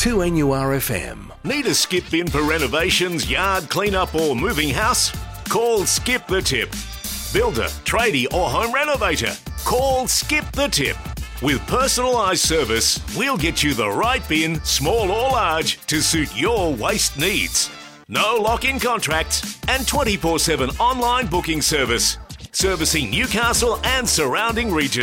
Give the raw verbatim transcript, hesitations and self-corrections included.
two N U R F M. Need a skip bin for renovations, yard clean-up or moving house? Call Skip the Tip. Builder, tradie or home renovator? Call Skip the Tip. With personalised service, we'll get you the right bin, small or large, to suit your waste needs. No lock-in contracts and twenty-four seven online booking service. Servicing Newcastle and surrounding regions.